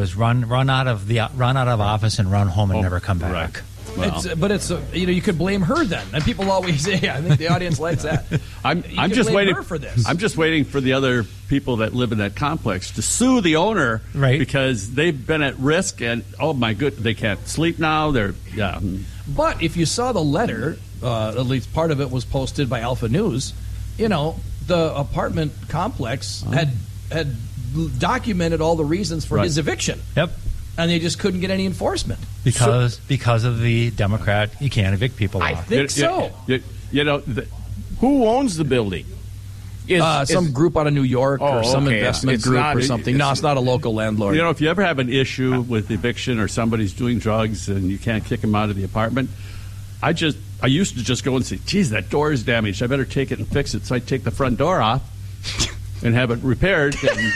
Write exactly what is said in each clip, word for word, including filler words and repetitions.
is run run out of the run out of office and run home and oh, never come back. Right. Well. It's, but it's uh, you know you could blame her then, and people always say, yeah, I think the audience likes that. I'm you I'm just blame waiting her for this. I'm just waiting for the other people that live in that complex to sue the owner, right? Because they've been at risk, and oh my good, they can't sleep now. They're yeah. But if you saw the letter, uh, at least part of it was posted by Alpha News. You know, the apartment complex uh-huh. had had documented all the reasons for right. his eviction. Yep. And they just couldn't get any enforcement because so, because of the Democrat. You can't evict people. I off. think you, so. You, you know, the, who owns the building? Is, uh, some is, group out of New York oh, or some okay. investment it's group not, or something. It's, no, it's not a local landlord. You know, if you ever have an issue with eviction or somebody's doing drugs and you can't kick them out of the apartment, I just I used to just go and say, "Geez, that door is damaged. I better take it and fix it." So I take the front door off and have it repaired. And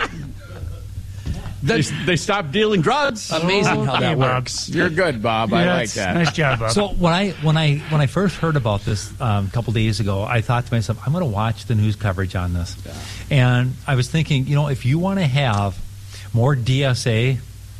They, they stopped dealing drugs. Amazing how that okay, works. You're good, Bob. Yeah, I like that. Nice job, Bob. So when I when I when I first heard about this um, a couple days ago, I thought to myself, I'm going to watch the news coverage on this. Yeah. And I was thinking, you know, if you want to have more D S A,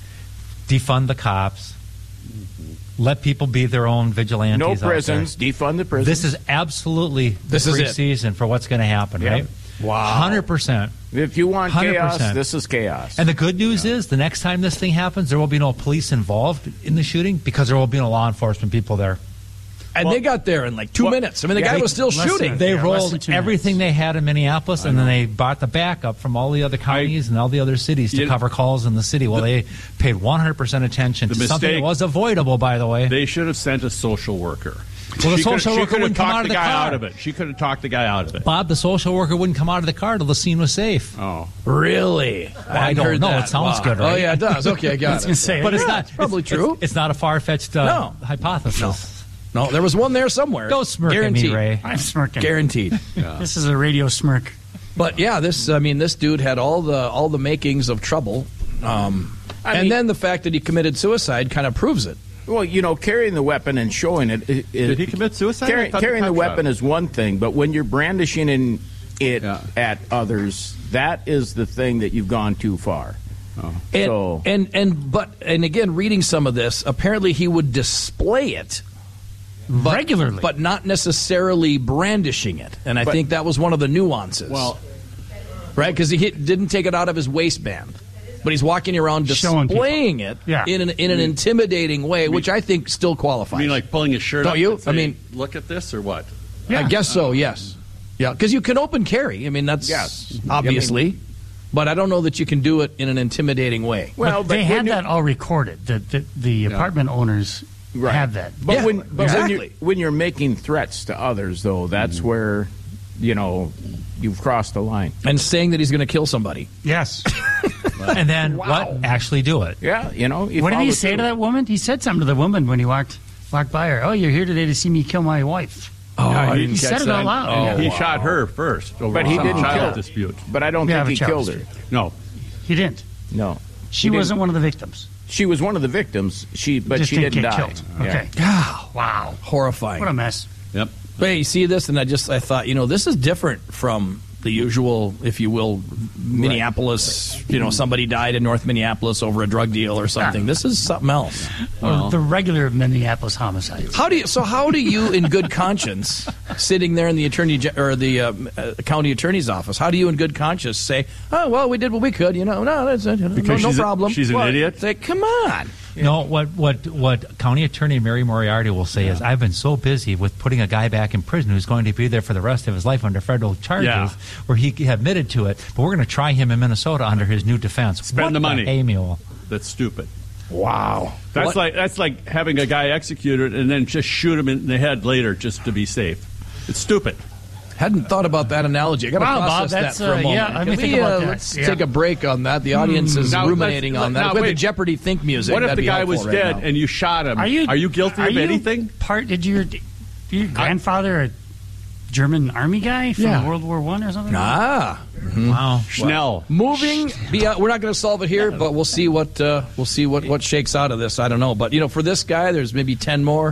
defund the cops, mm-hmm. let people be their own vigilantes. No prisons, defund the prisons. This is absolutely the this free is season for what's going to happen, yep. right? Wow. one hundred percent. If you want one hundred percent. chaos, this is chaos. And the good news yeah. is the next time this thing happens, there will be no police involved in the shooting because there will be no law enforcement people there. And well, they got there in like two well, minutes. I mean, the yeah, guy was still shooting. Than, they yeah, rolled everything they had in Minneapolis, and then they bought the backup from all the other counties I, and all the other cities to cover calls in the city. Well, the, they paid one hundred percent attention to mistake, something that was avoidable, by the way. They should have sent a social worker. Well, the she social could, worker wouldn't come out of the, the guy car. out of it. She could have talked the guy out of it. Bob, the social worker wouldn't come out of the car till the scene was safe. Oh, really? Well, I, I don't know. That. It sounds wow. good, right? Oh yeah, it does. Okay, I got I was it. Gonna say, but yeah, it's not it's probably it's, true. It's, it's not a far-fetched uh, no. hypothesis. No. no, there was one there somewhere. Don't smirk Guaranteed. at me, Ray. I'm smirking. Guaranteed. Yeah. This is a radio smirk. But yeah, this. I mean, this dude had all the all the makings of trouble, um, I and mean, then the fact that he committed suicide kind of proves it. Well, you know, carrying the weapon and showing it. it Did he commit suicide? Carry, carrying the weapon is one thing, but when you're brandishing in it yeah. at others, that is the thing that you've gone too far. Oh. And, so, and and but and again, reading some of this, apparently he would display it but, regularly, but not necessarily brandishing it. And I but, think that was one of the nuances. Well, right, because he hit, didn't take it out of his waistband. But he's walking around displaying it yeah. in an in an intimidating way, which I think still qualifies. You mean like pulling his shirt Don't up you? and say, I mean, look at this or what? Yeah. I guess so, yes. Yeah, because you can open carry. I mean, that's yes. obviously. I mean, but I don't know that you can do it in an intimidating way. Well, but they but had you, that all recorded. The, the, the yeah. apartment owners right. had that. But, yeah, when, but exactly. when, you're, when you're making threats to others, though, that's mm. where, you know, you've crossed the line. And saying that he's going to kill somebody. Yes. And then wow. what? Actually do it. Yeah, you know. You what did he say through. to that woman? He said something to the woman when he walked walked by her. Oh, you're here today to see me kill my wife. Oh, yeah, he, he said it out loud. Oh, he wow. shot her first. Over But he some didn't child kill her. dispute. But I don't Yeah, think he child killed her. dispute. No. He didn't. No. She he wasn't didn't. one of the victims. She was one of the victims, She, but Just she didn't didn't get die. killed. Yeah. Okay. God, Wow. horrifying. What a mess. Yep. But hey, you see this, and I just I thought, you know, this is different from the usual, if you will, Minneapolis. Right. You know, somebody died in North Minneapolis over a drug deal or something. This is something else. Well, the regular Minneapolis homicides. How do you? So how do you, in good conscience, sitting there in the attorney or the uh, uh, county attorney's office, how do you, in good conscience, say, "Oh well, we did what we could"? You know, no, that's uh, no, no she's problem. A, she's an well, idiot. Say, come on. Yeah. No, what what what County Attorney Mary Moriarty will say yeah. is, I've been so busy with putting a guy back in prison who's going to be there for the rest of his life under federal charges, yeah. where he admitted to it, but we're going to try him in Minnesota under his new defense. Spend what the money. Hey, mule. That's stupid. Wow. That's what? like that's like having a guy executed and then just shoot him in the head later just to be safe. It's stupid. Hadn't thought about that analogy. I got to Wow, process Bob, that's, that for a uh, moment. yeah, let me Can think we, about uh, that. Let's Yeah. take a break on that. The audience is Now, ruminating let's- on that. now, With wait. the Jeopardy think music. What if that'd the be guy was helpful right dead now. and you shot him? Are you, are you guilty are of you anything? Part did your your grandfather a German army guy from Yeah. World War One or something? Ah. Wow. Schnell. Moving, beyond, we're not going to solve it here, but we'll see what uh, we'll see what, what shakes out of this. I don't know, but you know, for this guy, there's maybe ten more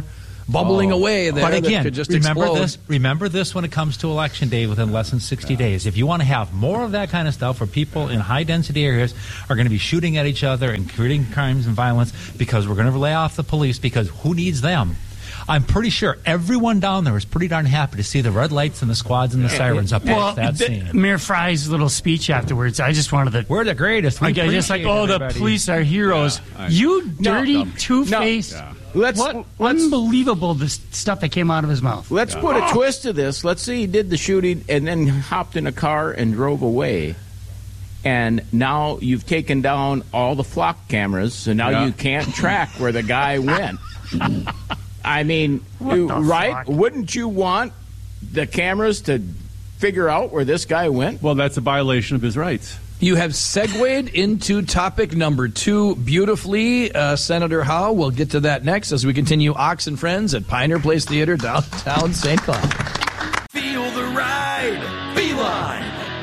bubbling Oh. away there But again, that could just remember explode. this. Remember this when it comes to election day within less than sixty days. If you want to have more of that kind of stuff, where people in high density areas are going to be shooting at each other and committing crimes and violence because we're going to lay off the police, because who needs them? I'm pretty sure everyone down there is pretty darn happy to see the red lights and the squads and the sirens up Well, that the- scene. Mayor Fry's little speech afterwards, I just wanted to. We're the greatest. We I guess just like, appreciate oh, the everybody. police are heroes. You dirty, No. two-faced. No. Let's What let's unbelievable the s- stuff that came out of his mouth. let's put a twist to this. Let's say he did the shooting and then hopped in a car and drove away. And now you've taken down all the flock cameras, so now Yeah. you can't track where the guy went. I mean, you- the right? fuck? Wouldn't you want the cameras to figure out where this guy went? Well, that's a violation of his rights. You have segued into topic number two beautifully, uh, Senator Howe. We'll get to that next as we continue Ox and Friends at Pioneer Place Theater, downtown Saint Cloud. Feel the ride. Beeline.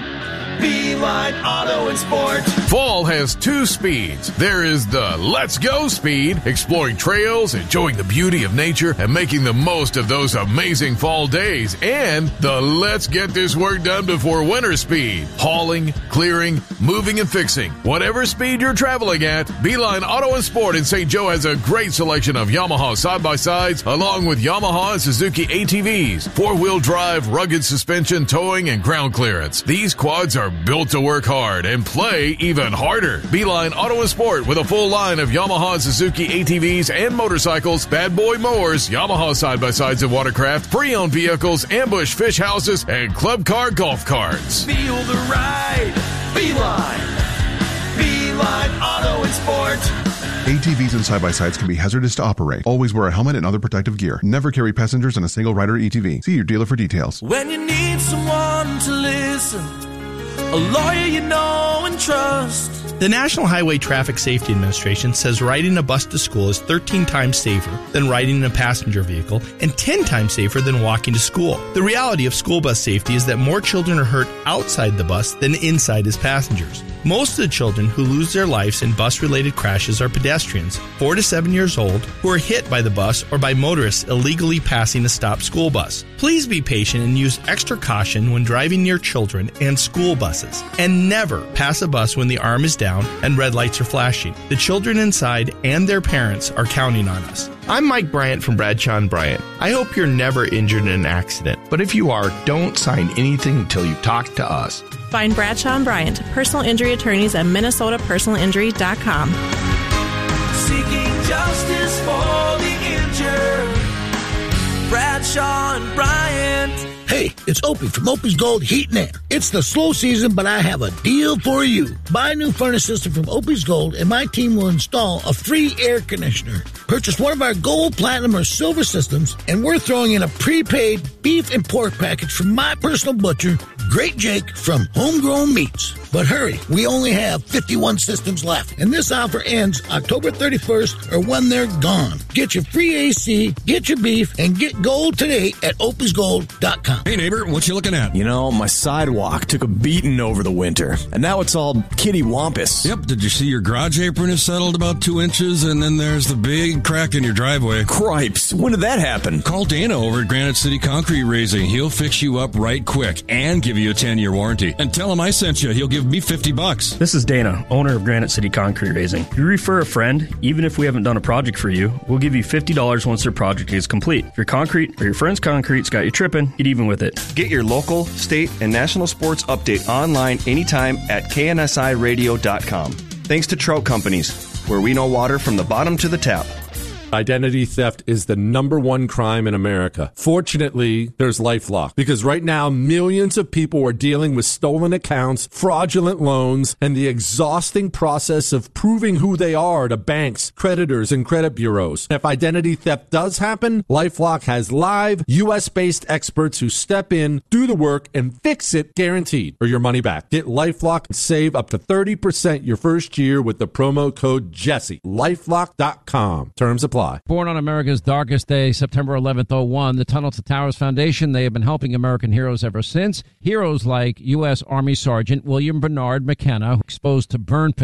Beeline Auto and Sport. Fall has two speeds. There is the Let's Go speed, exploring trails, enjoying the beauty of nature, and making the most of those amazing fall days. And the Let's Get This Work Done Before Winter speed, hauling, clearing, moving, and fixing. Whatever speed you're traveling at, Beeline Auto and Sport in Saint Joe has a great selection of Yamaha side-by-sides, along with Yamaha and Suzuki A T Vs, four-wheel drive, rugged suspension, towing, and ground clearance. These quads are built to work hard and play even harder. Beeline Auto and Sport with a full line of Yamaha and Suzuki A T Vs and motorcycles, bad boy mowers, Yamaha side-by-sides and watercraft, pre-owned vehicles, ambush fish houses, and club car golf carts. Feel the ride. Beeline. Beeline Auto and Sport. A T Vs and side-by-sides can be hazardous to operate. Always wear a helmet and other protective gear. Never carry passengers in a single rider E T V. See your dealer for details. When you need someone to listen, a lawyer you know and trust. The National Highway Traffic Safety Administration says riding a bus to school is thirteen times safer than riding in a passenger vehicle and ten times safer than walking to school. The reality of school bus safety is that more children are hurt outside the bus than inside as passengers. Most of the children who lose their lives in bus-related crashes are pedestrians, four to seven years old, who are hit by the bus or by motorists illegally passing a stopped school bus. Please be patient and use extra caution when driving near children and school buses. And never pass a bus when the arm is down and red lights are flashing. The children inside and their parents are counting on us. I'm Mike Bryant from Bradshaw and Bryant. I hope you're never injured in an accident, but if you are, don't sign anything until you talk to us. Find Bradshaw and Bryant, personal injury attorneys at minnesota personal injury dot com. Seeking justice for the injured. Bradshaw and Bryant. Hey, it's Opie from Opie's Gold Heat and Air. It's the slow season, but I have a deal for you. Buy a new furnace system from Opie's Gold, and my team will install a free air conditioner. Purchase one of our gold, platinum, or silver systems, and we're throwing in a prepaid beef and pork package from my personal butcher, Great Jake from Homegrown Meats. But hurry, we only have fifty-one systems left, and this offer ends October thirty-first or when they're gone. Get your free A C, get your beef, and get gold today at opies gold dot com. Hey neighbor, what you looking at? You know, my sidewalk took a beating over the winter, and now it's all kitty wampus. Yep, did you see your garage apron is settled about two inches, and then there's the big crack in your driveway? Cripes, when did that happen? Call Dana over at Granite City Concrete Raising. He'll fix you up right quick and give you a ten-year warranty. And tell him I sent you. He'll give me fifty bucks. This is Dana, owner of Granite City Concrete Raising. If you refer a friend, even if we haven't done a project for you, we'll give you fifty dollars once their project is complete. If your concrete or your friend's concrete's got you tripping, get even with it. Get your local, state, and national sports update online anytime at K N S I radio dot com. Thanks to Trout Companies, where we know water from the bottom to the tap. Identity theft is the number one crime in America. Fortunately, there's LifeLock, because right now millions of people are dealing with stolen accounts, fraudulent loans, and the exhausting process of proving who they are to banks, creditors, and credit bureaus. If identity theft does happen, LifeLock has live U S-based experts who step in, do the work, and fix it guaranteed, or your money back. Get LifeLock and save up to thirty percent your first year with the promo code Jesse. LifeLock dot com. Terms apply. Born on America's darkest day, September eleventh, oh one, the Tunnel to Towers Foundation, they have been helping American heroes ever since. Heroes like U S. Army Sergeant William Bernard McKenna, exposed to burn pits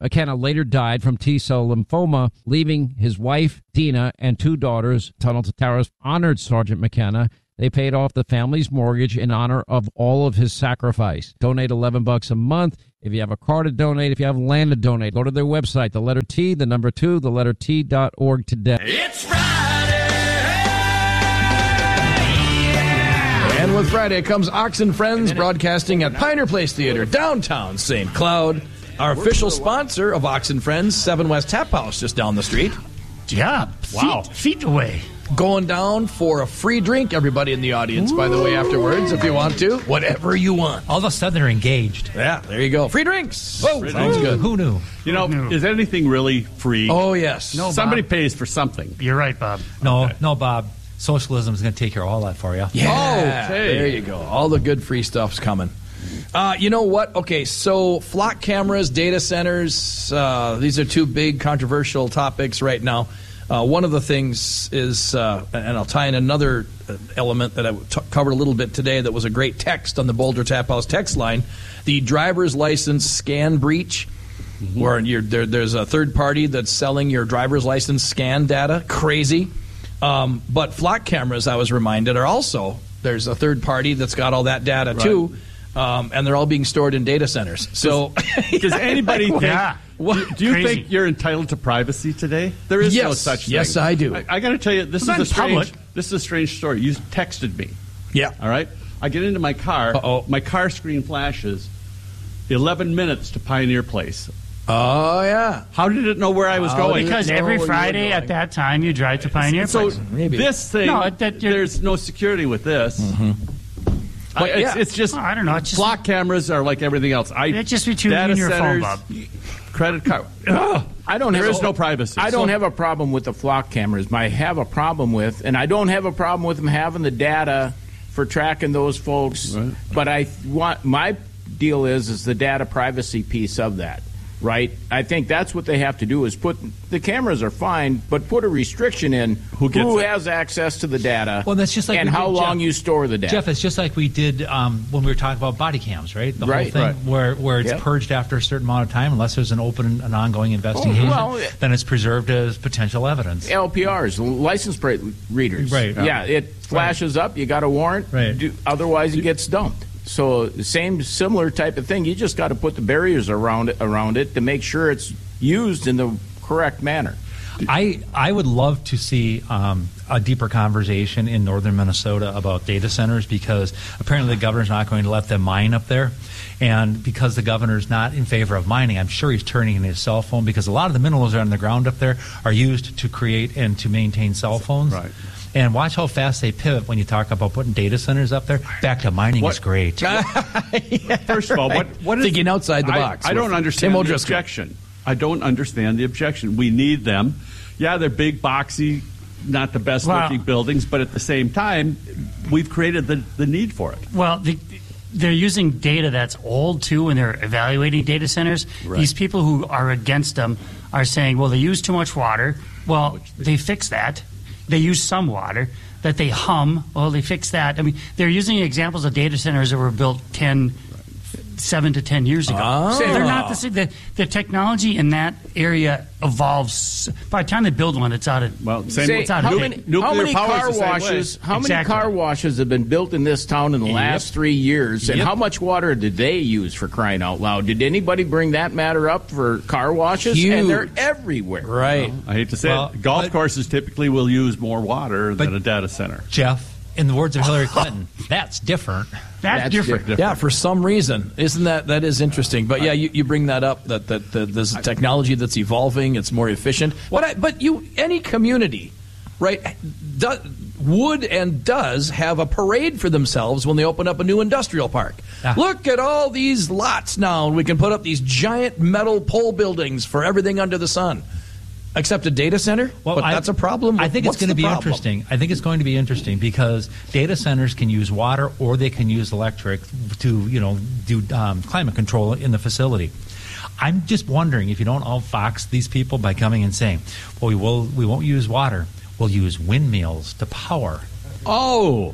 McKenna later died from T-cell lymphoma, leaving his wife, Dina, and two daughters. Tunnel to Towers honored Sergeant McKenna. They paid off the family's mortgage in honor of all of his sacrifice. Donate eleven bucks a month. If you have a car to donate, if you have land to donate, go to their website, the letter T, the number two, the letter T dot org today. It's Friday. And with Friday comes Ox and Friends, broadcasting at Pioneer Place Theater, downtown Saint Cloud. Our official sponsor of Ox and Friends, Seven West Tap House, just down the street. Yeah, Wow. feet, feet away. Going down for a free drink, everybody in the audience, by the way, afterwards, if you want to. Whatever you want. All of a sudden, they're engaged. Yeah, there you go. Free drinks. Whoa, Free sounds drinks. good. Who knew? You know, is anything really free? Oh, yes. No, Somebody Bob. pays for something. You're right, Bob. No, no, Bob. Socialism is going to take care of all that for you. Yeah, Okay. there you go. All the good free stuff's coming. Uh, you know what? Okay, so flock cameras, data centers, uh, these are two big controversial topics right now. Uh, one of the things is, uh, and I'll tie in another element that I t- covered a little bit today that was a great text on the Boulder Tap House text line, the driver's license scan breach, mm-hmm. where you're, there, there's a third party that's selling your driver's license scan data. Crazy. Um, but flock cameras, I was reminded, are also, there's a third party that's got all that data Right. too, um, and they're all being stored in data centers. So, Does anybody think? Yeah. Do, do you Crazy. think you're entitled to privacy today? There is no Yes. such thing. Yes, I do. I, I got to tell you, this Well, is a not in strange. public. This is a strange story. You texted me. Yeah. All right. I get into my car. Uh-oh. My car screen flashes. Eleven minutes to Pioneer Place. Oh, yeah. How did it know where I was How going? did Because know every where you were Friday going. at that time, you drive to Pioneer So Place. Maybe. this thing, No, that you're- there's no security with this. Mm-hmm. I, But, it's, yeah. it's just Oh, I don't know. It's just, block cameras are like everything else. I it's just between you data and your phone, centers, Bob. credit card. Ugh. I don't There have is a- no privacy. I don't So- have a problem with the flock cameras. I have a problem with, and I don't have a problem with them having the data for tracking those folks. Right. But I want my deal is is the data privacy piece of that. Right, I think that's what they have to do is put the cameras are fine, but put a restriction in Who gets it? has access to the data. Well, that's just like and we how did, long Jeff. you store the data. Jeff, it's just like we did um, when we were talking about body cams, right? The Right. whole thing Right. where, where it's Yep. purged after a certain amount of time, unless there's an open and ongoing investigation, well, then it's preserved as potential evidence. L P Rs, license plate readers. Right. Yeah, it flashes up. You got a warrant. Right. Do, otherwise, it gets dumped. So the same similar type of thing. You just got to put the barriers around it, around it to make sure it's used in the correct manner. I I would love to see um, a deeper conversation in northern Minnesota about data centers because apparently the governor's not going to let them mine up there. And because the governor's not in favor of mining, I'm sure he's turning in his cell phone because a lot of the minerals that are on the ground up there are used to create and to maintain cell phones. Right. And watch how fast they pivot when you talk about putting data centers up there. Back to mining What- is great. First of all, what, what is Thinking outside the I- box I, don't with understand Tim the O'Driscoll. objection. I don't understand the objection. We need them. Yeah, they're big, boxy, not the best Wow. looking buildings, but at the same time, we've created the, the need for it. Well, the, they're using data that's old, too, when they're evaluating data centers. Right. These people who are against them are saying, well, they use too much water. Well, they fix that. They use some water. That they hum. Well, they fix that. I mean, they're using examples of data centers that were built ten, seven to ten years ago. Oh. So they're not the same. The, the technology in that area evolves. By the time they build one, it's out of Well, same Say, with out of how date. many, Nuclear how many power is car the same washes? way. How many Exactly. car washes have been built in this town in the Yep. last three years? And Yep. how much water did they use for crying out loud? Did anybody bring that matter up for car washes? Huge. And they're everywhere. Right. I hate to say Well, it. Golf but- courses typically will use more water But- than a data center. Jeff, in the words of Hillary Clinton, that's different. That's, That's different. different. Yeah, for some reason, isn't that that is interesting? But yeah, you, you bring that up that that, that there's a technology that's evolving, it's more efficient. But I, but you any community, right, do, would and does have a parade for themselves when they open up a new industrial park. Yeah. Look at all these lots now, and we can put up these giant metal pole buildings for everything under the sun. Except a data center? Well, but I- that's a problem? I think What's it's going to the be problem? interesting. I think it's going to be interesting because data centers can use water or they can use electric to, you know, do um, climate control in the facility. I'm just wondering if you don't outfox these people by coming and saying, "Well, we will, we won't use water. We'll use windmills to power." Oh,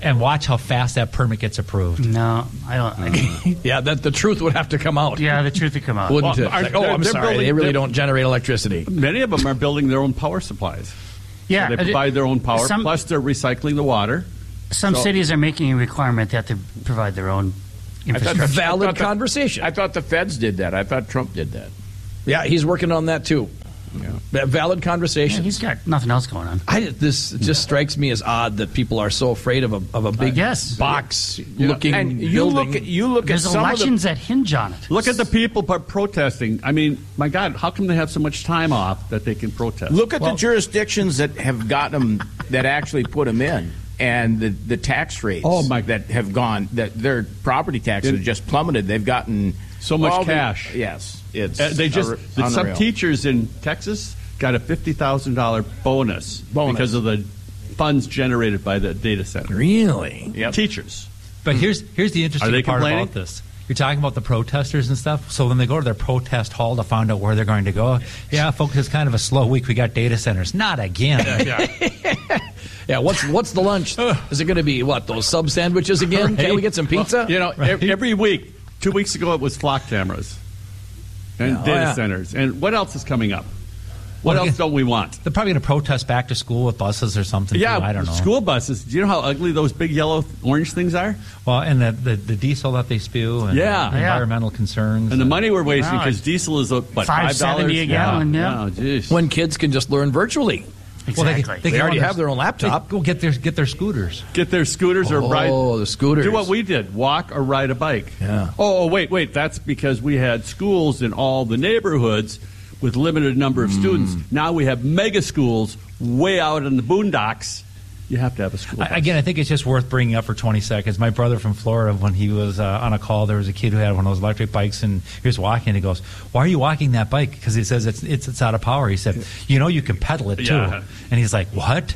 and watch how fast that permit gets approved. No, I don't. I, yeah, that the truth would have to come out. Yeah, the truth would come out. Wouldn't Well, it? are- Like, oh, they're- I'm they're sorry. building- They really they're- don't generate electricity. Many of them are building their own power supplies. Yeah, So they provide their own power, Some- plus they're recycling the water. Some So- cities are making a requirement that they provide their own I thought infrastructure. the- I Valid thought the- conversation. I thought the feds did that. I thought Trump did that. Yeah, he's working on that too. Yeah. Valid Yeah, conversation. he's got nothing else going on. I, this just strikes me as odd that people are so afraid of a of a big yes. box You know, looking And you building. look at you look There's at some elections of that hinge on it. Look at the people pro- protesting. I mean, my God, how come they have so much time off that they can protest? the look at the jurisdictions that have got them that actually put them in, and the the tax rates. Oh, my- that have gone that their property taxes It- have just plummeted. They've gotten So much all the- cash. yes, it's Uh, they just unre- the- some unreal. teachers in Texas got a fifty thousand dollar bonus, Bonus. because of the funds generated by the data center. Really? Yep. Teachers. But here's here's the interesting Are they part complaining? about this. You're talking about the protesters and stuff. So when they go to their protest hall to find out where they're going to go, yeah, folks, it's kind of a slow week. We got data centers. Not again. Yeah, what's what's the lunch? Is it going to be what those sub sandwiches again? Right. Can we get some pizza? Well, you know, Right. ev- every week. Two weeks ago, it was flock cameras and Yeah. Oh, data yeah. centers. And what else is coming up? What Well, else again- don't we want? They're probably going to protest back to school with buses or something. Yeah, too. I don't know. school buses. Do you know how ugly those big yellow, orange things are? Well, and the, the, the diesel that they spew, and Yeah. the Yeah. environmental concerns, And the money we're wasting Wow. because diesel is uh, what five five seventy dollars a gallon, yeah. Oh, geez. When kids can just learn virtually. Well, they, Exactly. They can already go on have their own laptop. They go get their get their scooters. Get their scooters or Oh, ride. the scooters. Do what we did: walk or ride a bike. Yeah. Oh, oh, wait, wait. That's because we had schools in all the neighborhoods with limited number of students. Now we have mega schools way out in the boondocks. You have to have a school bus. I, again, I think it's just worth bringing up for twenty seconds. My brother from Florida, when he was uh, on a call, there was a kid who had one of those electric bikes, and he was walking, and he goes, "Why are you walking that bike?" Because he says it's, it's it's out of power. He said, "You know, you can pedal it too." Yeah. And he's like, "What?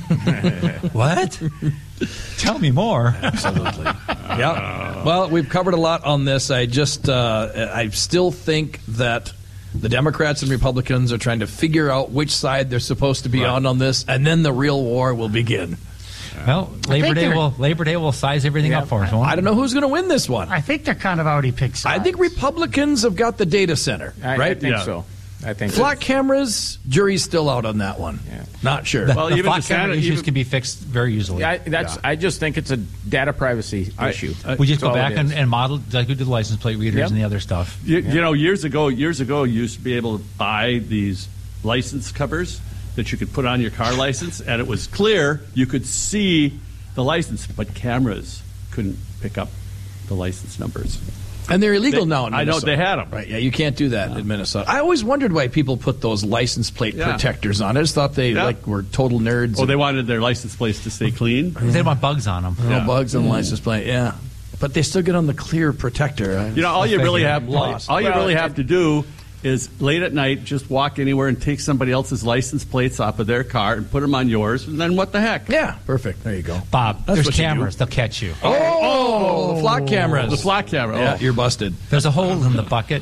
What? Tell me more." Absolutely. Yeah. Well, we've covered a lot on this. I just, uh, I still think that the Democrats and Republicans are trying to figure out which side they're supposed to be Right. on on this, and then the real war will begin. Well, Labor think Day they're- will Labor Day will size everything Yeah. up for us. won't it? I don't know who's going to win this one. I think they're kind of already picked sides. I think Republicans have got the data center, I, I right? think Yeah. so. I think Flock cameras, jury's still out on that one. Yeah. Not sure. The, Well, the even flock the camera Senate- issues even- can be fixed very easily. I, that's. I just think it's a data privacy issue. we just That's go all back it and, is. and model like we did the license plate readers Yep. and the other stuff. You, you know, years ago, years ago, you used to be able to buy these license covers that you could put on your car license, and it was clear you could see the license, but cameras couldn't pick up the license numbers. And they're illegal They- now in I know, Minnesota. they had 'em. Right, yeah, you can't do that in Minnesota. I always wondered why people put those license plate Yeah. protectors on. I just thought they Yeah. like were total nerds. Oh, they wanted their license plates to stay clean. They didn't want bugs on them. no Yeah. bugs on the license plate, yeah. But they still get on the clear protector. You know, all you really have lost. all you Well, really it- have to do is late at night just walk anywhere and take somebody else's license plates off of their car and put them on yours, and then what the heck? Yeah, perfect. There you go. Bob, That's there's what you do. cameras. They'll catch you. Oh, the flock cameras. The flock camera. Yeah, Oh. you're busted. There's a hole in the bucket.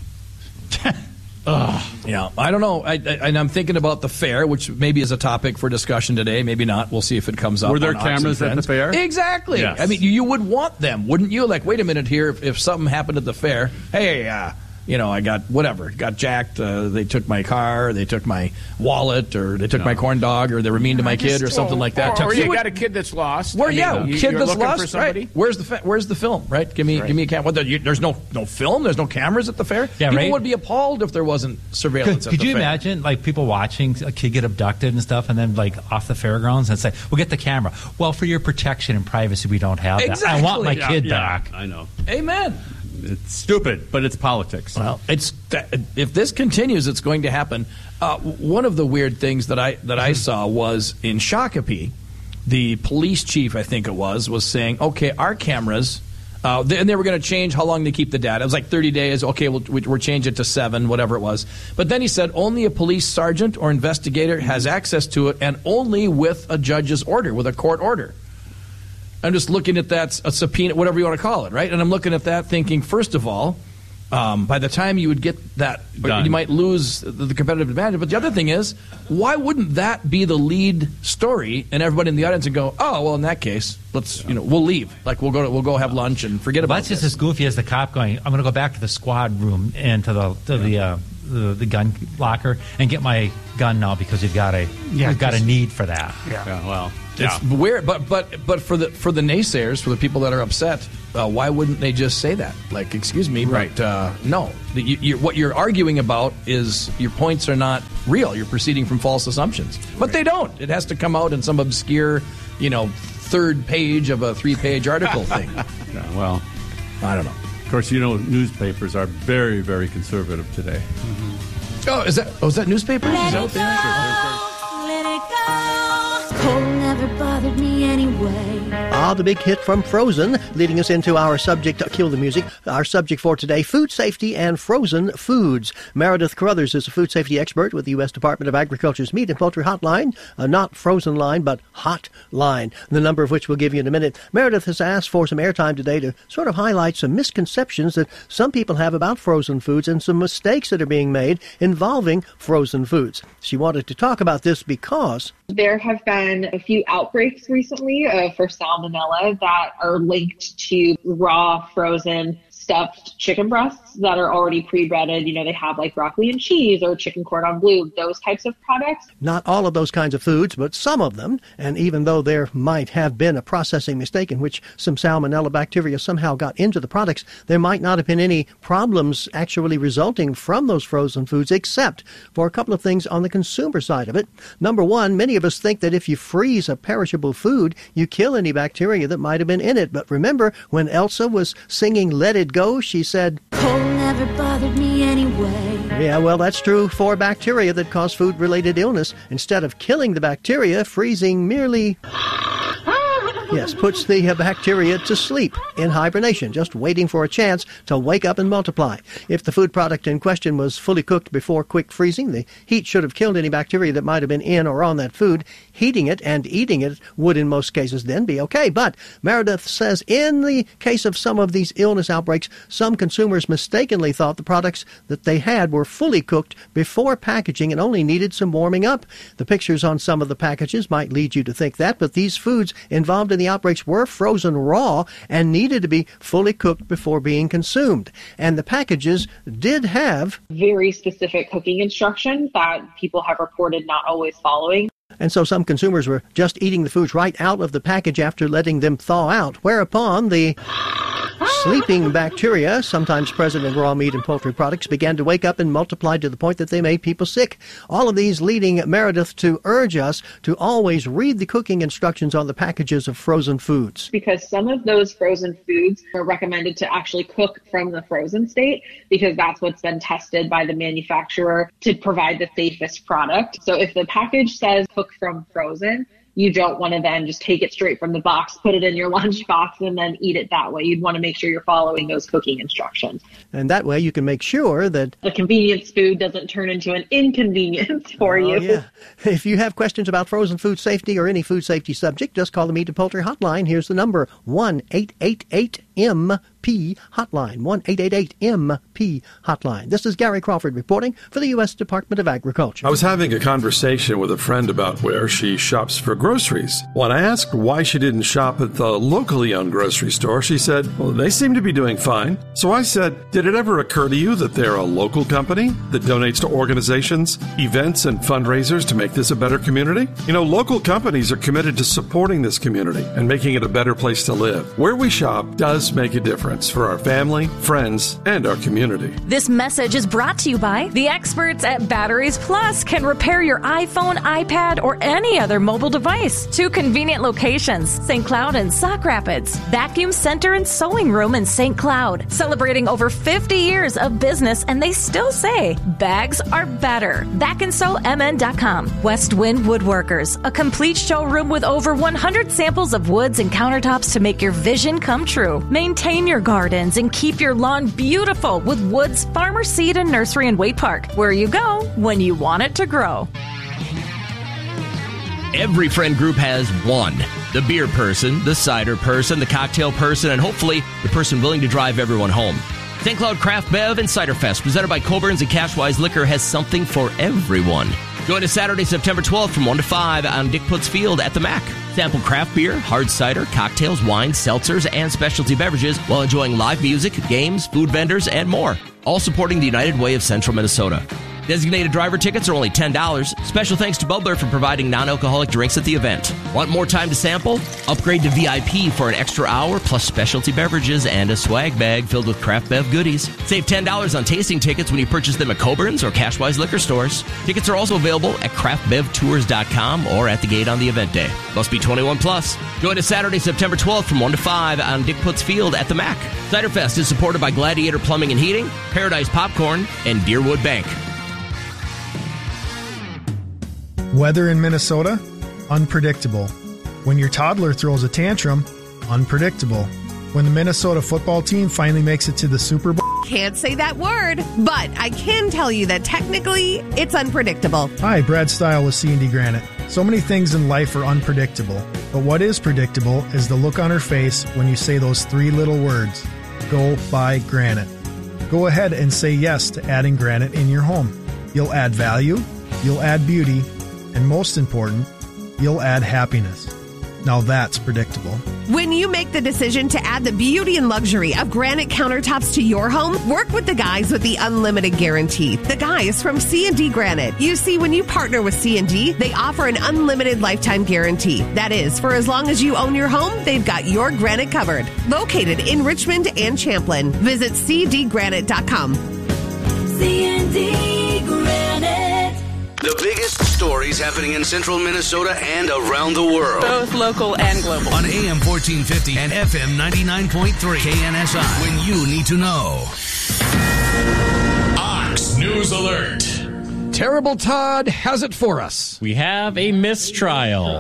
Yeah, I don't know. I, I, and I'm thinking about the fair, which maybe is a topic for discussion today. Maybe not. We'll see if it comes up. Were there on Ox and cameras at the Friends. fair? Exactly. Yes. I mean, you, you would want them, wouldn't you? Like, wait a minute here. If, if something happened at the fair, hey, uh, you know, I got whatever, got jacked. Uh, they took my car, they took my wallet, or they took my corn dog, or they were mean to my kid, or something like that. Or, or You you would- got a kid that's lost. Where, I mean, yeah, you, kid you're that's looking for lost. somebody. Right? Where's the fa- Where's the film? Right? Give me Right. give me a cam. What, the, you, there's no no film. There's no cameras at the fair. Yeah, People right. would be appalled if there wasn't surveillance. Could, at could the you fair. imagine like people watching a kid get abducted and stuff, and then like off the fairgrounds and say, "We'll get the camera." Well, for your protection and privacy, we don't have that. I want my Exactly. kid Yeah, back. I know. Amen. It's stupid, but it's politics. Well, it's if this continues, it's going to happen. Uh, one of the weird things that I that I saw was in Shakopee, the police chief, I think it was, was saying, "Okay, our cameras." Uh, they, and they were going to change how long they keep the data. It was like thirty days. Okay, we'll, we'll change it to seven, whatever it was. But then he said only a police sergeant or investigator has access to it, and only with a judge's order, with a court order. I'm just looking at that, a subpoena, whatever you want to call it, right? And I'm looking at that thinking, first of all, Um, by the time you would get that, Done. you might lose the, the competitive advantage. But the other thing is, why wouldn't that be the lead story, and everybody in the audience would go, "Oh, well, in that case, let's you know we'll leave. Like we'll go to, we'll go have lunch and forget about That's this." just as goofy as the cop going, "I'm going to go back to the squad room and to the to the, uh, the the gun locker and get my gun now because you've got a Yeah, you've got a just- need for that." Yeah. Yeah, well, It's yeah. weird, but but but for the for the naysayers, for the people that are upset, uh, why wouldn't they just say that? Like, excuse me, Right. but uh, no. The, you, you're, what you're arguing about is your points are not real. You're proceeding from false assumptions, but they don't. It has to come out in some obscure, you know, third page of a three-page article thing. Yeah, well, I don't know. of course, you know, newspapers are very, very conservative today. Oh, is that oh, is that newspapers? Is that what they are? Let it go. Cold never bothered me anyway. Ah, the big hit from Frozen, leading us into our subject, Kill the Music. Our subject for today, food safety and frozen foods. Meredith Carruthers is a food safety expert with the U S Department of Agriculture's Meat and Poultry Hotline, uh, not frozen line, but hot line, the number of which we'll give you in a minute. Meredith has asked for some airtime today to sort of highlight some misconceptions that some people have about frozen foods and some mistakes that are being made involving frozen foods. She wanted to talk about this because there have been a few outbreaks recently uh, for salmonella that are linked to raw, frozen, stuffed chicken breasts that are already pre-breaded. You know, they have like broccoli and cheese or chicken cordon bleu, those types of products. not all of those kinds of foods, but some of them. And even though there might have been a processing mistake in which some salmonella bacteria somehow got into the products, there might not have been any problems actually resulting from those frozen foods, except for a couple of things on the consumer side of it. Number one, many of us think that if you freeze a perishable food, you kill any bacteria that might have been in it. But remember, when Elsa was singing Let It Go, she said, Cold never bothered me anyway. yeah, well, that's true for bacteria that cause food-related illness. Instead of killing the bacteria, freezing merely, yes, puts the uh, bacteria to sleep in hibernation, just waiting for a chance to wake up and multiply. If the food product in question was fully cooked before quick freezing, the heat should have killed any bacteria that might have been in or on that food. Heating it and eating it would in most cases then be okay. But Meredith says in the case of some of these illness outbreaks, some consumers mistakenly thought the products that they had were fully cooked before packaging and only needed some warming up. The pictures on some of the packages might lead you to think that, but these foods involved in the outbreaks were frozen raw and needed to be fully cooked before being consumed. And the packages did have Very specific cooking instructions that people have reported not always following. And so some consumers were just eating the foods right out of the package after letting them thaw out, whereupon the sleeping bacteria, sometimes present in raw meat and poultry products, began to wake up and multiply to the point that they made people sick. All of these leading Meredith to urge us to always read the cooking instructions on the packages of frozen foods. Because some of those frozen foods are recommended to actually cook from the frozen state because that's what's been tested by the manufacturer to provide the safest product. So if the package says cook from frozen, you don't want to then just take it straight from the box, put it in your lunchbox, and then eat it that way. You'd want to make sure you're following those cooking instructions. And that way you can make sure that The convenience food doesn't turn into an inconvenience for Oh, you. yeah. If you have questions about frozen food safety or any food safety subject, just call the Meat and Poultry Hotline. Here's the number, one eight eight eight M P Hotline, one eight eight eight M P Hotline. This is Gary Crawford reporting for the U S Department of Agriculture. I was having a conversation with a friend about where she shops for groceries. When I asked why she didn't shop at the locally owned grocery store, she said, well, they seem to be doing fine. So I said, did it ever occur to you that they're a local company that donates to organizations, events, and fundraisers to make this a better community? You know, local companies are committed to supporting this community and making it a better place to live. Where we shop does make a difference for our family, friends, and our community. This message is brought to you by the experts at Batteries Plus. Can repair your iPhone, iPad, or any other mobile device. Two convenient locations, Saint Cloud and Sauk Rapids. Vacuum Center and Sewing Room in Saint Cloud. Celebrating over fifty years of business, and they still say bags are better. back and sew M N dot com. West Wind Woodworkers, a complete showroom with over one hundred samples of woods and countertops to make your vision come true. Maintain your gardens and keep your lawn beautiful with Woods Farmer Seed and Nursery in Waite Park, where you go when you want it to grow. Every friend group has one. The beer person, the cider person, the cocktail person, and hopefully the person willing to drive everyone home. Saint Cloud Craft Bev and Cider Fest, presented by Coburn's and Cashwise Liquor, has something for everyone. Join us Saturday, September twelfth from one to five on Dick Putz Field at the Mac. Sample craft beer, hard cider, cocktails, wines, seltzers, and specialty beverages while enjoying live music, games, food vendors, and more. All supporting the United Way of Central Minnesota. Designated driver tickets are only ten dollars. Special thanks to Bubbler for providing non-alcoholic drinks at the event. Want more time to sample? Upgrade to V I P for an extra hour, plus specialty beverages and a swag bag filled with craft bev goodies. Save ten dollars on tasting tickets when you purchase them at Coburn's or Cashwise Liquor Stores. Tickets are also available at craft bev tours dot com or at the gate on the event day. Must be twenty-one plus. Join us Saturday, September twelfth from one to five on Dick Putz Field at the Mac. Cider Fest is supported by Gladiator Plumbing and Heating, Paradise Popcorn, and Deerwood Bank. Weather in Minnesota? Unpredictable. When your toddler throws a tantrum? Unpredictable. When the Minnesota football team finally makes it to the Super Bowl? Can't say that word, but I can tell you that technically it's unpredictable. Hi, Brad Stile with C and D Granite. So many things in life are unpredictable, but what is predictable is the look on her face when you say those three little words, go buy granite. Go ahead and say yes to adding granite in your home. You'll add value, you'll add beauty, and most important, you'll add happiness. Now that's predictable. When you make the decision to add the beauty and luxury of granite countertops to your home, work with the guys with the unlimited guarantee. The guys from C and D Granite. You see, when you partner with C and D, they offer an unlimited lifetime guarantee. That is, for as long as you own your home, they've got your granite covered. Located in Richmond and Champlin. Visit c d granite dot com. C and D Granite. The biggest stories happening in central Minnesota and around the world. Both local and global. On A M fourteen fifty and F M ninety-nine point three. K N S I. When you need to know. Ox News Alert. Terrible Todd has it for us. We have a mistrial.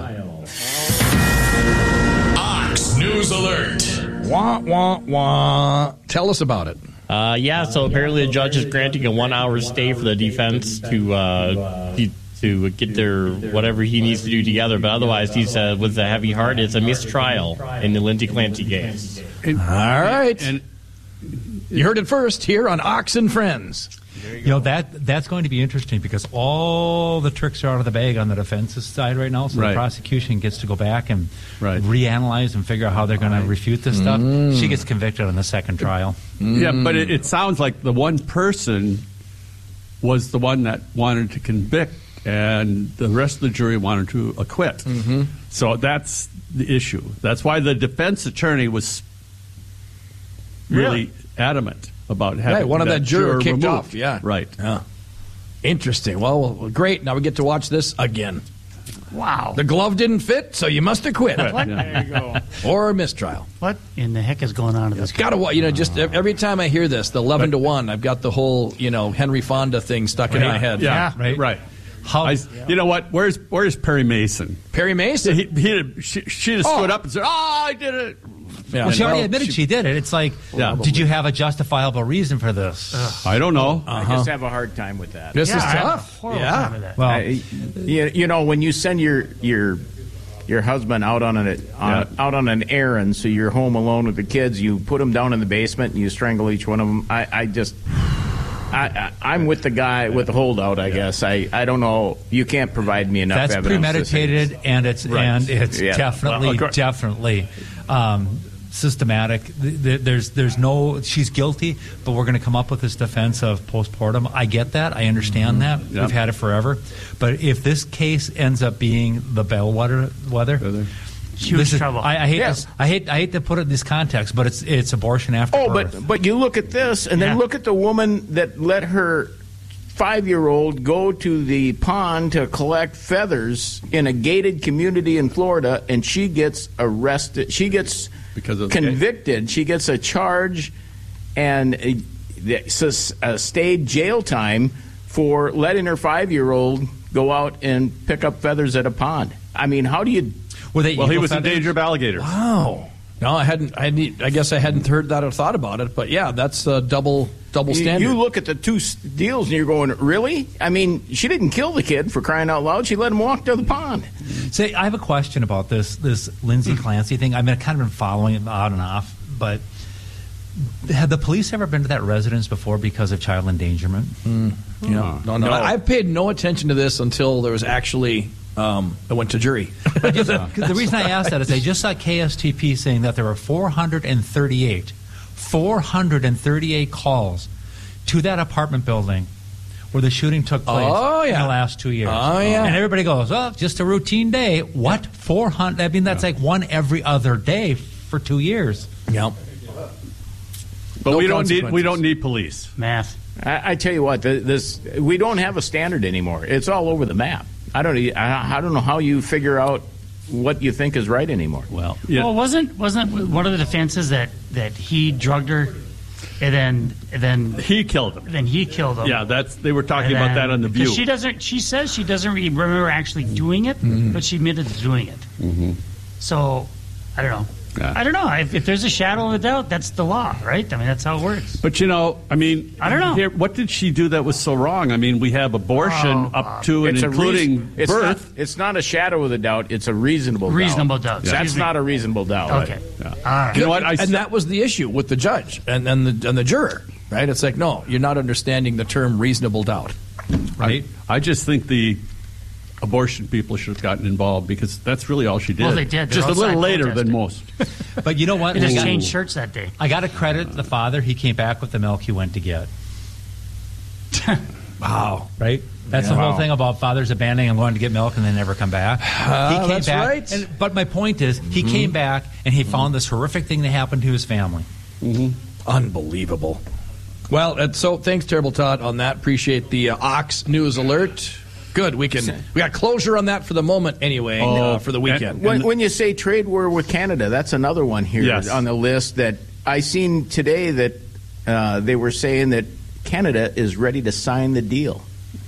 Ox News Alert. Wah, wah, wah. Tell us about it. Uh, yeah, so apparently the judge is granting a one-hour stay for the defense to uh, to get their whatever he needs to do together. But otherwise, he's uh, with a heavy heart. It's a mistrial in the Lindsay Clancy case. All right, and you heard it first here on Ox and Friends. You, you know, that that's going to be interesting because all the tricks are out of the bag on the defense's side right now. So right. the prosecution gets to go back and right. reanalyze and figure out how they're going right. to refute this stuff. Mm. She gets convicted on the second trial. Mm. Yeah, but it, it sounds like the one person was the one that wanted to convict, and the rest of the jury wanted to acquit. Mm-hmm. So that's the issue. That's why the defense attorney was really yeah. adamant about having right, one of that, that juror, juror kicked removed. off. Yeah, right. Yeah. Interesting. Well, well, great. Now we get to watch this again. Wow. The glove didn't fit, so you must have quit. What? There you go. Or a mistrial. What in the heck is going on in this? Got to, you know, just every time I hear this, the eleven to one, I've got the whole, you know, Henry Fonda thing stuck in yeah. my head. Yeah, right, right. How, I, yeah. You know what? Where's Where's Perry Mason? Perry Mason? He, he, she, she just oh. stood up and said, "Oh, I did it." Yeah. Well, she already admitted she, she did it. It's like, yeah. did you have a justifiable reason for this? Uh, I don't know. Uh-huh. I just have a hard time with that. This yeah, is I tough. Yeah. Well, uh, you, you know, when you send your your your husband out on an on, yeah. out on an errand, so you're home alone with the kids, you put them down in the basement and you strangle each one of them. I, I just. I, I, I'm with the guy with the holdout. I yeah. guess I, I don't know. You can't provide me enough. That's evidence premeditated, to and it's right. and it's yeah. definitely well, definitely um, systematic. There's there's no. She's guilty, but we're going to come up with this defense of postmortem. I get that. I understand mm-hmm. that. Yep. We've had it forever. But if this case ends up being the bellwether, weather. Huge is, trouble. I, I hate yes. this, I hate I hate to put it in this context, but it's it's abortion after oh, birth. but but you look at this, and then yeah. look at the woman that let her five-year-old go to the pond to collect feathers in a gated community in Florida, and she gets arrested. She gets because of convicted. She gets a charge and a, a stayed jail time for letting her five-year-old go out and pick up feathers at a pond. I mean, how do you? Were they well, he was feathers? in danger of alligators. Wow. No, I hadn't. I, hadn't, I guess I hadn't heard that or thought about it. But yeah, that's a double double standard. You look at the two deals and you're going, really? I mean, she didn't kill the kid, for crying out loud. She let him walk to the pond. Say, I have a question about this this Lindsay Clancy thing. I've been kind of been following it on and off, but Had the police ever been to that residence before because of child endangerment? Mm, yeah. No, no, no. I, I paid no attention to this until there was actually, um, I went to jury. The reason I asked that is I just saw K S T P saying that there were four hundred thirty-eight, four hundred thirty-eight calls to that apartment building where the shooting took place oh, yeah. in the last two years. Oh, yeah. And everybody goes, well, just a routine day. What? four hundred? I mean, that's yeah. like one every other day for two years. Yep. But no we don't need we don't need police. Math. I, I tell you what, the, this we don't have a standard anymore. It's all over the map. I don't I, I don't know how you figure out what you think is right anymore. Well, yeah. well, wasn't wasn't one of the defenses that, that he drugged her, and then and then he killed him. Then he killed him. Yeah, that's they were talking then, about that on The View. She doesn't. She says she doesn't remember actually doing it, mm-hmm. but she admitted to doing it. Mm-hmm. So I don't know. Yeah. I don't know. If, if there's a shadow of a doubt, that's the law, right? I mean, that's how it works. But, you know, I mean... I don't know. Here, what did she do that was so wrong? I mean, we have abortion oh, up to and including reason, it's birth. Not, it's not a shadow of a doubt. It's a reasonable reasonable doubt. Reasonable doubt. Yeah. That's not a reasonable doubt. Okay. Yeah. All right. You know what? I and that was the issue with the judge and, and, the, and the juror, right? It's like, no, you're not understanding the term reasonable doubt. Right? I, I just think the... abortion people should have gotten involved because that's really all she did. Well, they did. Just a little later protesting. Than most. But you know what? They just got, changed shirts that day. I got to credit the father. He came back with the milk he went to get. Wow. Right? That's yeah. the whole thing about fathers abandoning and going to get milk and they never come back. Uh, he came that's back, right. And, but my point is, he mm-hmm. came back and he found this horrific thing that happened to his family. Mm-hmm. Unbelievable. Well, uh, so thanks, Terrible Todd, on that. Appreciate the uh, Ox News Alert. Good, we can we got closure on that for the moment anyway, oh, uh, for the weekend. When, when you say trade war with Canada, that's another one here yes. on the list that I seen today that uh, they were saying that Canada is ready to sign the deal.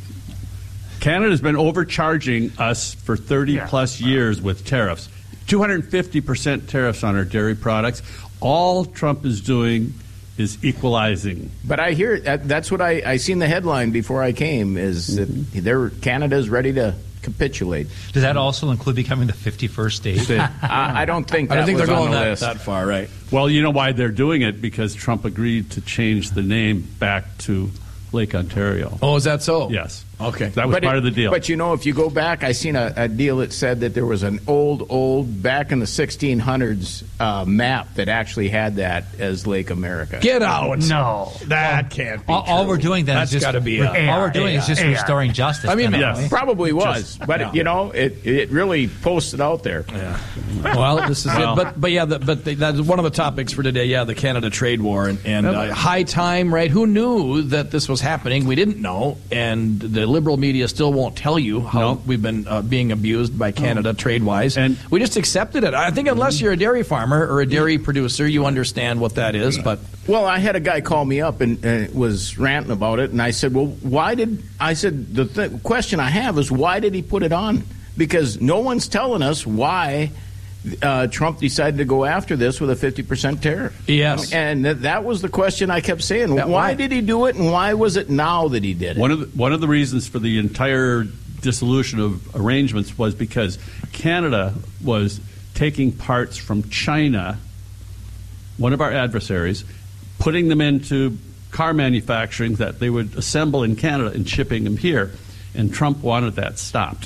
Canada's been overcharging us for thirty yeah. plus years with tariffs. two hundred fifty percent tariffs on our dairy products. All Trump is doing is equalizing. But I hear that's what I I seen the headline before I came is that they're Canada's ready to capitulate. Does that also include becoming the fifty-first state? I, I don't think that I don't think was they're going on the that, list. that far, right? Well, you know why they're doing it? Because Trump agreed to change the name back to Lake Ontario. Oh, is that so? Yes. Okay. That was but part it, of the deal. But you know, if you go back, I seen a, a deal that said that there was an old, old, back in the sixteen hundreds uh, map that actually had that as Lake America. Get out. No. That can't be all, true. all we're doing then That's is just... gotta be a, all we're doing A R, is just A R. restoring justice. I mean, then, yes. Probably was. Just, but, no. you know, it it really posted out there. Yeah. Well, this is well. it. But, but yeah, the, but the, that's one of the topics for today, yeah, the Canada trade war. And, and uh, high time, right? Who knew that this was happening? We didn't know. And the liberal media still won't tell you how no. we've been uh, being abused by Canada oh. trade-wise. And we just accepted it. I think unless you're a dairy farmer or a dairy producer, you understand what that is. But Well, I had a guy call me up and uh, was ranting about it, and I said, well, why did... I said, the th- question I have is, why did he put it on? Because no one's telling us why... Uh, Trump decided to go after this with a fifty percent tariff. Yes. And th- that was the question I kept saying. That why why? did he do it, and why was it now that he did it? One of the, one of the reasons for the entire dissolution of arrangements was because Canada was taking parts from China, one of our adversaries, putting them into car manufacturing that they would assemble in Canada and shipping them here. And Trump wanted that stopped.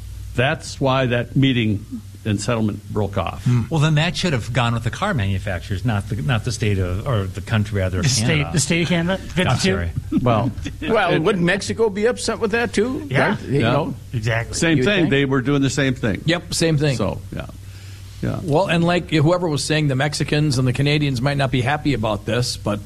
That's why that meeting and settlement broke off. Well, then that should have gone with the car manufacturers, not the not the state of or the country rather. Of the Canada. state, the state of Canada. fifty-two? I'm sorry. Well, well, wouldn't Mexico be upset with that too? Yeah, right? You yeah. know, exactly. Same You thing. think? They were doing the same thing. Yep, same thing. So, yeah. Yeah. Well, and like whoever was saying the Mexicans and the Canadians might not be happy about this, but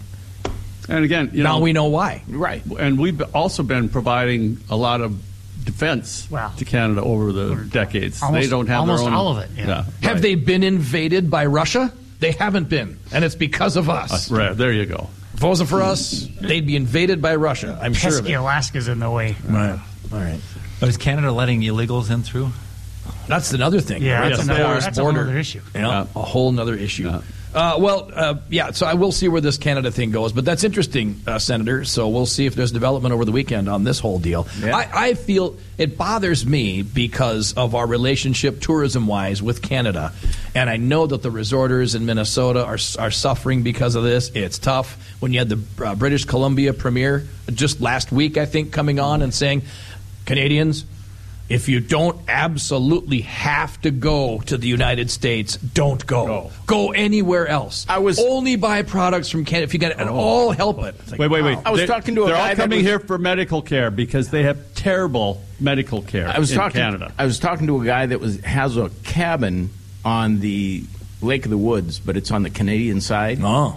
And again, you now know, we know why. right? And we've also been providing a lot of defense Wow. to Canada over the decades. Almost- they don't have almost their own, all of it, yeah. Have right. they been invaded by Russia? They haven't been, and it's because of us. Uh, right, there you go. If it wasn't for us, they'd be invaded by Russia. I'm sure of Pesky it. Alaska's in the way. Right. All right. But is Canada letting illegals in through? That's another thing. Yeah, Right? that's, The another, porous that's a border. whole other issue. Yeah, a whole other issue. Yeah. Uh, well, uh, yeah, so I will see where this Canada thing goes. But that's interesting, uh, Senator. So we'll see if there's development over the weekend on this whole deal. Yeah. I, I feel it bothers me because of our relationship tourism-wise with Canada. And I know that the resorters in Minnesota are are suffering because of this. It's tough. When you had the uh, British Columbia Premier just last week, I think, coming on and saying, Canadians, if you don't absolutely have to go to the United States, don't go. Go, go anywhere else. I was only buy products from Canada if you can, and all help it. It's like, wait, wait, wait. wow. I was They- talking to a They're guy all that coming was- here for medical care because they have terrible medical care I was in talking. Canada. I was talking to a guy that was has a cabin on the Lake of the Woods, but it's on the Canadian side. Oh.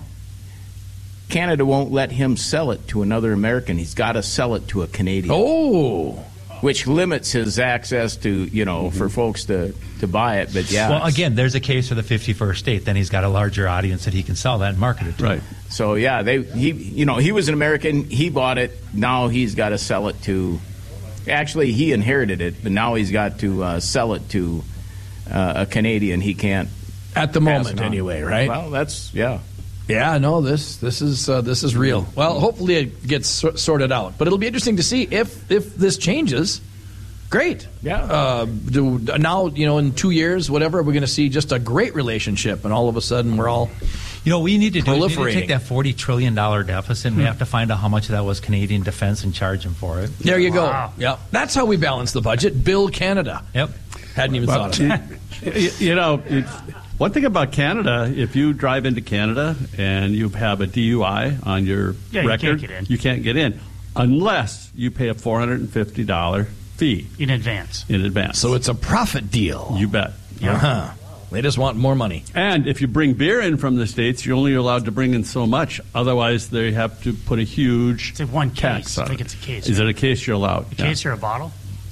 Canada won't let him sell it to another American. He's got to sell it to a Canadian. Oh. Which limits his access to, you know, Mm-hmm. for folks to, to buy it. But yeah. Well, again, there's a case for the fifty-first state. Then he's got a larger audience that he can sell that and market it to. Right. So yeah, they he you know he was an American. He bought it. Now he's got to sell it to. Actually, he inherited it, but now he's got to uh, sell it to uh, a Canadian. He can't At the pass moment, it on. anyway, right? Well, that's yeah. Yeah, no, this this is uh, this is real. Well, hopefully it gets sor- sorted out. But it'll be interesting to see if if this changes. Great. Yeah. Uh, do, now, you know, in two years, whatever, we're going to see just a great relationship, and all of a sudden we're all. You know, we need to do we need to proliferating. take that forty trillion dollars deficit, and we have to find out how much of that was Canadian defense and charge them for it. There you go. Yeah, that's how we balance the budget. Build Canada. Yep. Hadn't even Well, thought of that. you, you know, it's, one thing about Canada, if you drive into Canada and you have a D U I on your Yeah, you record, can't get in. you can't get in unless you pay a four hundred fifty dollars fee in advance. in advance. So it's a profit deal. You bet. Uh-huh. They just want more money. And if you bring beer in from the States, you're only allowed to bring in so much. Otherwise, they have to put a huge It's like one tax case. I on think it. it's a case. Is it a case you're allowed? A case or a bottle?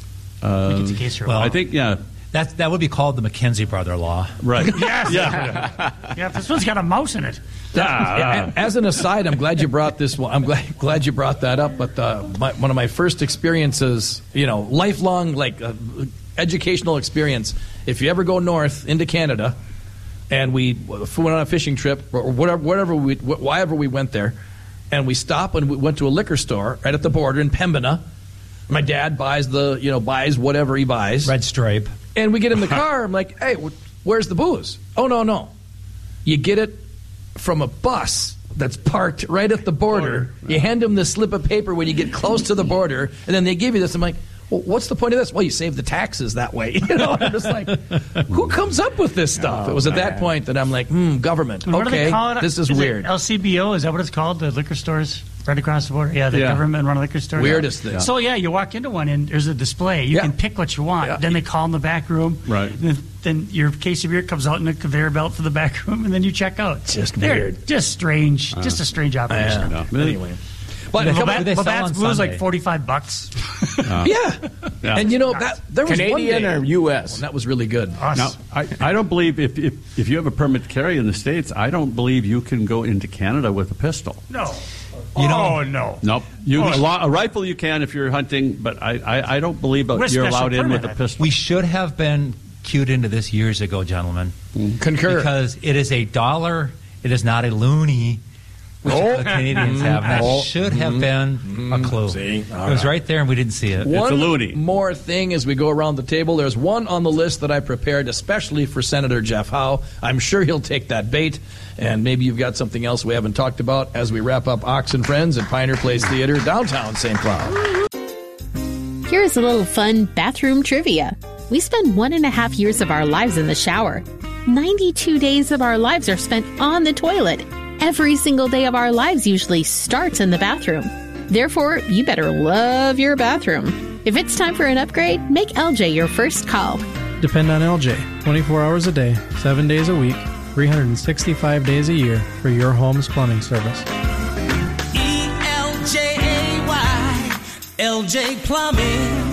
Uh, I think it's a case or a well, I bottle. think, yeah. That that would be called the McKenzie brother law. Right. Yes. Yeah. Yeah, this one's got a mouse in it. Yeah, as an aside, I'm glad you brought this one. I'm glad glad you brought that up. But uh, my, one of my first experiences, you know, lifelong like uh, educational experience. If you ever go north into Canada, and we went on a fishing trip or whatever, whatever we, wherever we went there, and we stop and we went to a liquor store right at the border in Pembina. My dad buys the, you know, buys whatever he buys. Red Stripe. And we get in the car. I'm like, hey, wh- where's the booze? Oh, no, no. You get it from a bus that's parked right at the border. You hand them this slip of paper when you get close to the border, and then they give you this. I'm like, well, what's the point of this? Well, you save the taxes that way. You know, I'm just like, who comes up with this stuff? Oh, it was at that man. point that I'm like, hmm, government. What do they Okay, call it? this is, it weird. L C B O, is that what it's called? The liquor stores right across the border? Yeah, the Yeah. government-run liquor stores. Weirdest thing. So, yeah, you walk into one and there's a display. You Yeah. can pick what you want. Yeah. Then they call in the back room. Right. And then, then your case of beer comes out in a conveyor belt for the back room, and then you check out. Just They're weird. Just strange. just a strange operation. Yeah. Yeah. Anyway. But, Well, Labatt, do they sell Labatt's on Blue is like Sunday? forty-five bucks. yeah. Yeah. And, you know, that there was one Canadian day, or U S? and that was really good. Us. Now, I, I don't believe if, if, if you have a permit to carry in the States, I don't believe you can go into Canada with a pistol. No. You know- oh, no. Nope. You, Oh, a, lo- a rifle you can if you're hunting, but I, I, I don't believe With you're special allowed in with a permit. pistol. We should have been cued into this years ago, gentlemen. Concur. Because it is a dollar. It is not a loony, which Oh. the Canadians have. That Oh. should have been a clue. See? It was right there, and we didn't see it. One a loony. more thing as we go around the table. There's one on the list that I prepared especially for Senator Jeff Howe. I'm sure he'll take that bait, and maybe you've got something else we haven't talked about as we wrap up Ox and Friends at Pioneer Place Theater, downtown Saint Cloud. Here's a little fun bathroom trivia. We spend one and a half years of our lives in the shower. ninety-two days of our lives are spent on the toilet. Every single day of our lives usually starts in the bathroom. Therefore, you better love your bathroom. If it's time for an upgrade, make L J your first call. Depend on L J twenty-four hours a day, seven days a week, three hundred sixty-five days a year for your home's plumbing service. E L J A Y, L J Plumbing.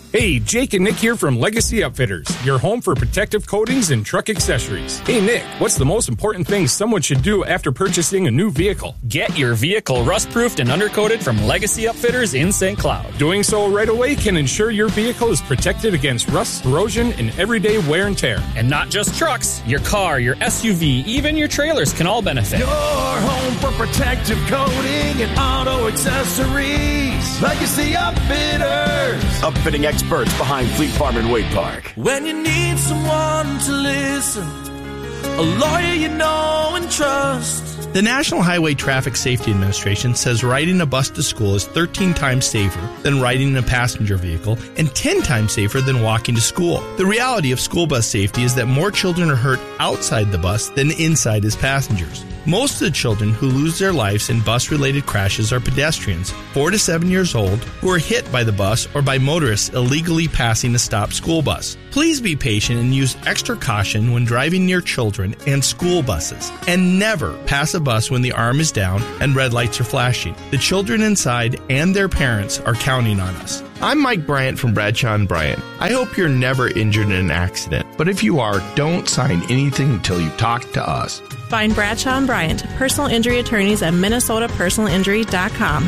Hey, Jake and Nick here from Legacy Upfitters, your home for protective coatings and truck accessories. Hey, Nick, what's the most important thing someone should do after purchasing a new vehicle? Get your vehicle rust-proofed and undercoated from Legacy Upfitters in Saint Cloud. Doing so right away can ensure your vehicle is protected against rust, corrosion, and everyday wear and tear. And not just trucks, your car, your S U V, even your trailers can all benefit. Your home for protective coating and auto accessories. Legacy Upfitters. Upfitting experts behind Fleet Farm and Wade Park. When you need someone to listen, a lawyer you know and trust. The National Highway Traffic Safety Administration says riding a bus to school is thirteen times safer than riding in a passenger vehicle and ten times safer than walking to school. The reality of school bus safety is that more children are hurt outside the bus than inside as passengers. Most of the children who lose their lives in bus-related crashes are pedestrians, four to seven years old, who are hit by the bus or by motorists illegally passing a stopped school bus. Please be patient and use extra caution when driving near children and school buses. And never pass a bus when the arm is down and red lights are flashing. The children inside and their parents are counting on us. I'm Mike Bryant from Bradshaw and Bryant. I hope you're never injured in an accident, but if you are, don't sign anything until you talk to us. Find Bradshaw and Bryant, personal injury attorneys at minnesota personal injury dot com.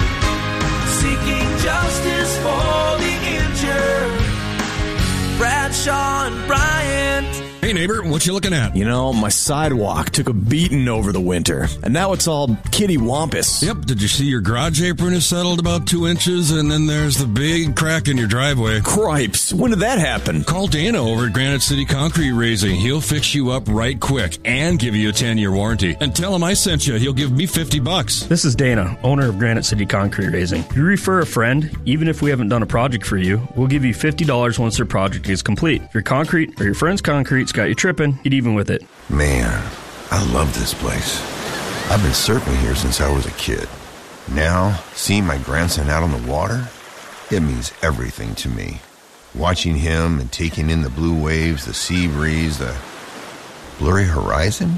Seeking justice for the injured. Bradshaw and Bryant. Hey neighbor, what you looking at? You know, my sidewalk took a beating over the winter, and now it's all kitty wampus. Yep, did you see your garage apron is settled about two inches, and then there's the big crack in your driveway? Cripes, when did that happen? Call Dana over at Granite City Concrete Raising. He'll fix you up right quick and give you a ten-year warranty. And tell him I sent you. He'll give me fifty bucks. This is Dana, owner of Granite City Concrete Raising. If you refer a friend, even if we haven't done a project for you, we'll give you fifty dollars once their project is complete. If your concrete or your friend's concrete's got you tripping, get even with it. Man, I love this place. I've been surfing here since I was a kid. Now, seeing my grandson out on the water, it means everything to me. Watching him and taking in the blue waves, the sea breeze, the blurry horizon.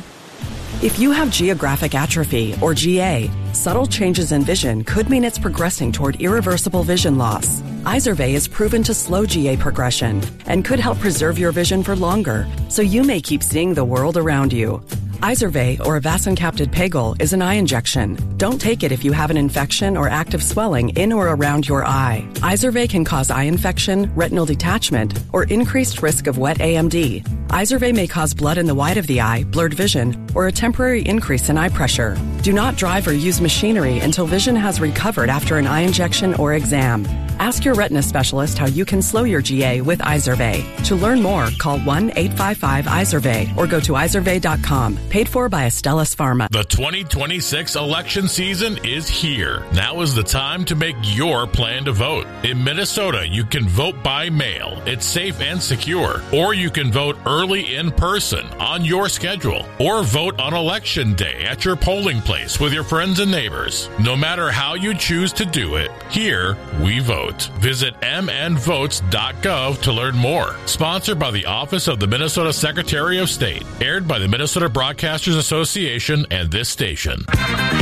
If you have geographic atrophy, or G A, subtle changes in vision could mean it's progressing toward irreversible vision loss. Izervay is proven to slow G A progression and could help preserve your vision for longer, so you may keep seeing the world around you. Izervay, or avacincaptad pegol, is an eye injection. Don't take it if you have an infection or active swelling in or around your eye. Izervay can cause eye infection, retinal detachment, or increased risk of wet A M D. Izervay may cause blood in the white of the eye, blurred vision, or a temporary increase in eye pressure. Do not drive or use machinery until vision has recovered after an eye injection or exam. Ask your retina specialist how you can slow your G A with Izervay. To learn more, call one eight five five Izervay or go to izervay dot com. Paid for by Astellas Pharma. The twenty twenty-six election season is here. Now is the time to make your plan to vote. In Minnesota, you can vote by mail. It's safe and secure. Or you can vote early in person on your schedule. Or vote on election day at your polling place with your friends and neighbors. No matter how you choose to do it, here we vote. Visit m n votes dot gov to learn more. Sponsored by the Office of the Minnesota Secretary of State. Aired by the Minnesota Broadcasters Association and this station.